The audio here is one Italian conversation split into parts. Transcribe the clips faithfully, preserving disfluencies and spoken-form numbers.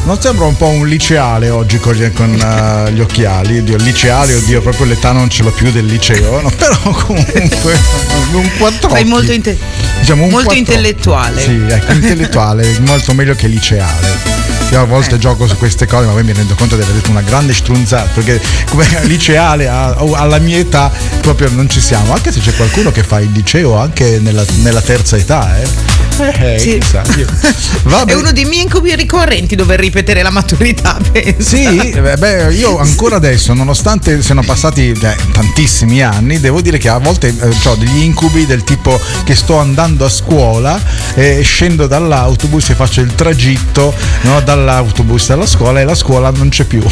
Non sembra un po' un liceale oggi con gli, con, uh, gli occhiali? Oddio, liceale, oddio, proprio l'età non ce l'ho più del liceo, no? Però comunque un quattro Sei molto, inte- diciamo un molto intellettuale. Sì, ecco, intellettuale, molto meglio che liceale. Io a volte eh. gioco su queste cose, ma poi mi rendo conto di aver detto una grande strunzata, perché come liceale a, alla mia età proprio non ci siamo, anche se c'è qualcuno che fa il liceo anche nella, nella terza età, eh. Eh, sì. chissà, io. È uno dei miei incubi ricorrenti dover ripetere la maturità, penso. Sì, beh, io ancora adesso, nonostante siano passati eh, tantissimi anni, devo dire che a volte eh, ho degli incubi del tipo che sto andando a scuola e scendo dall'autobus e faccio il tragitto, no, dall'autobus alla scuola, e la scuola non c'è più.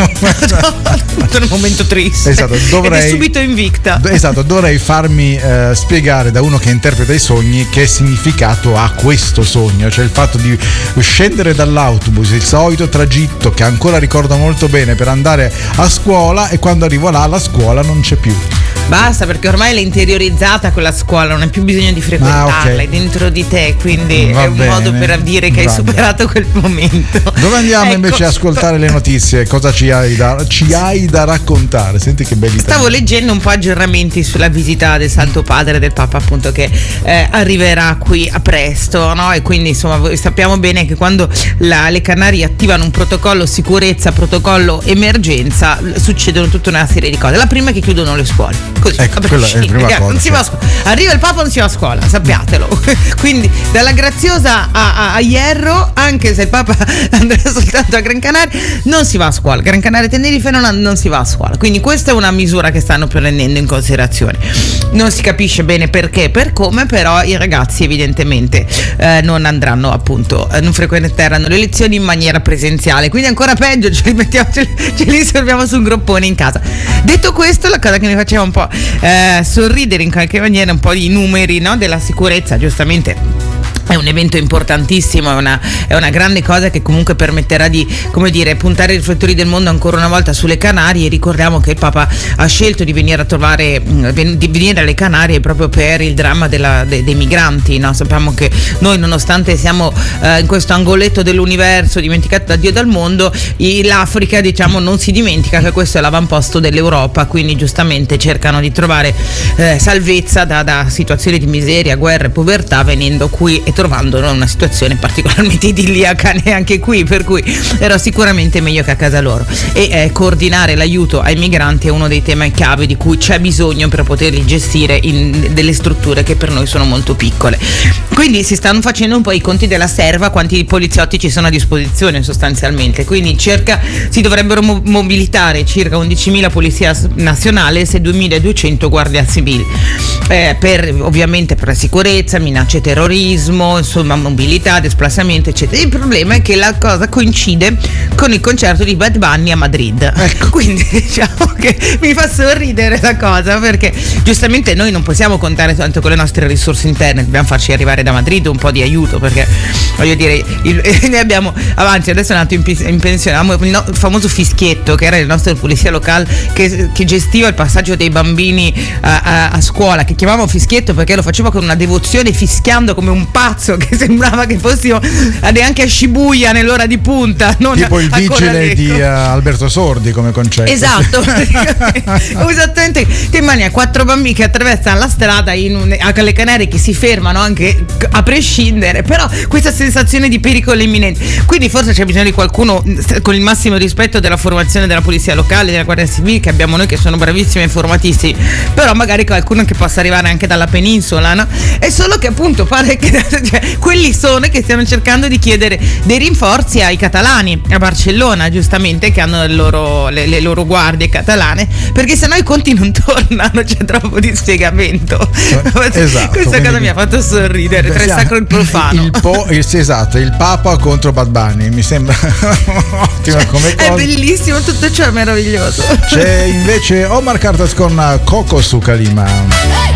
È un momento triste. Esatto, dovrei, ed è subito invicta. Esatto, dovrei farmi eh, spiegare da uno che interpreta i sogni che significato ha questo sogno, cioè il fatto di scendere dall'autobus, il solito tragitto che ancora ricordo molto bene per andare a scuola, e quando arrivo là la scuola non c'è più. Basta, perché ormai l'hai interiorizzata quella scuola, non hai più bisogno di frequentarla, ah, okay. È dentro di te, quindi Va è un bene. modo per dire che Va hai superato bene. quel momento. Dove andiamo ecco. invece a ascoltare le notizie? Cosa ci hai da, ci hai da raccontare? Senti che belli. Stavo leggendo un po' aggiornamenti sulla visita del Santo Padre, del Papa, appunto, che eh, arriverà qui a presto, no? E quindi insomma sappiamo bene che quando la, le Canarie attivano un protocollo sicurezza, protocollo emergenza, succedono tutta una serie di cose. La prima è che chiudono le scuole. Così, ecco, quella è la prima cosa, non si va a scuola. Arriva il Papa, non si va a scuola, sappiatelo. Quindi dalla Graziosa a, a, a Hierro, anche se il Papa andrà soltanto a Gran Canaria, non si va a scuola. Gran Canaria e Tenerife non, non si va a scuola. Quindi questa è una misura che stanno prendendo in considerazione. Non si capisce bene perché, per come, però i ragazzi evidentemente eh, non andranno, appunto, eh, non frequenteranno le lezioni in maniera presenziale. Quindi ancora peggio, ce li mettiamo, ce, ce li riserviamo su un groppone in casa. Detto questo, la cosa che mi faceva un po' Eh, sorridere in qualche maniera, un po' di numeri, no, della sicurezza, giustamente. È un evento importantissimo, è una, è una grande cosa che comunque permetterà di, come dire, puntare i riflettori del mondo ancora una volta sulle Canarie. Ricordiamo che il Papa ha scelto di venire a trovare, di venire alle Canarie proprio per il dramma della, de, dei migranti, no? Sappiamo che noi, nonostante siamo eh, in questo angoletto dell'universo dimenticato da Dio e dal mondo, l'Africa, diciamo, non si dimentica che questo è l'avamposto dell'Europa, quindi giustamente cercano di trovare eh, salvezza da, da situazioni di miseria, guerra e povertà, venendo qui e trovando una situazione particolarmente idilliaca neanche qui, per cui era sicuramente meglio che a casa loro. E eh, coordinare l'aiuto ai migranti è uno dei temi chiave di cui c'è bisogno per poterli gestire in delle strutture che per noi sono molto piccole. Quindi si stanno facendo un po' i conti della serva, quanti poliziotti ci sono a disposizione sostanzialmente, quindi circa si dovrebbero mo- mobilitare circa undicimila polizia nazionale e duemiladuecento guardia civili, eh, per ovviamente per la sicurezza, minacce terrorismo, insomma mobilità, desplazamento eccetera. Il problema è che la cosa coincide con il concerto di Bad Bunny a Madrid, ecco. Quindi diciamo che mi fa sorridere la cosa, perché giustamente noi non possiamo contare tanto con le nostre risorse interne, dobbiamo farci arrivare da Madrid un po' di aiuto, perché voglio dire il, noi abbiamo avanti, adesso è nato in, in pensione, il, no, il famoso Fischietto, che era il nostro polizia locale che, che gestiva il passaggio dei bambini a, a, a scuola, che chiamavamo Fischietto perché lo faceva con una devozione, fischiando come un pazzo, che sembrava che fossimo neanche a Shibuya nell'ora di punta, non tipo il a vigile di uh, Alberto Sordi come concetto. Esatto. Esattamente, che mania, quattro bambini che attraversano la strada in un, alle Canarie, che si fermano anche a prescindere, però questa sensazione di pericolo imminente. Quindi forse c'è bisogno di qualcuno con il massimo rispetto della formazione della polizia locale, della guardia civile che abbiamo noi, che sono bravissimi e informatissimi, però magari qualcuno che possa arrivare anche dalla penisola, no? È solo che appunto pare che cioè, quelli sono che stiano cercando di chiedere dei rinforzi ai catalani a Barcellona, giustamente, che hanno le loro, le, le loro guardie catalane, perché sennò i conti non tornano, c'è troppo di spiegamento. Esatto, questa quindi, cosa mi ha fatto sorridere, tra il sacro e il profano. Il po, il, esatto, il Papa contro Bad Bunny, mi sembra ottimo, cioè, come cosa. È bellissimo, tutto ciò è meraviglioso. C'è invece Omar Cartas con Coco su Calima.